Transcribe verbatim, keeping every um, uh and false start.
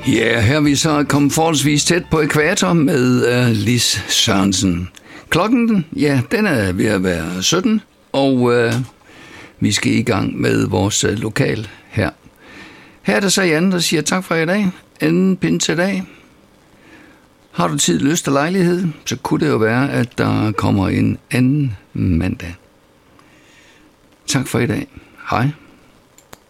Ja, her er vi så kommet forholdsvis tæt på ekvator med uh, Lis Sørensen. Klokken, ja, den er ved at være sytten, og uh, vi skal i gang med vores uh, lokal her. Her er der så Jan, der siger tak for i dag. Anden pind til dag. Har du tid, lyst og lejlighed, så kunne det jo være, at der kommer en anden mandag. Tak for i dag. Hej.